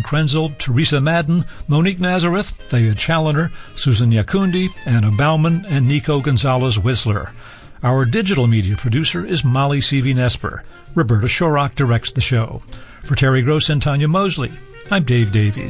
Krenzel, Teresa Madden, Monique Nazareth, Thea Challoner, Susan Yakundi, Anna Bauman, and Nico Gonzalez-Whistler. Our digital media producer is Molly Seavey-Nesper. Roberta Shorrock directs the show. For Terry Gross and Tanya Mosley, I'm Dave Davies.